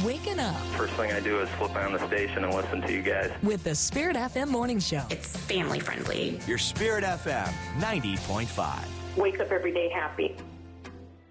waking up. First thing I do is flip on the station and listen to you guys. With the Spirit FM Morning Show. It's family friendly. Your Spirit FM 90.5. Wake up every day happy.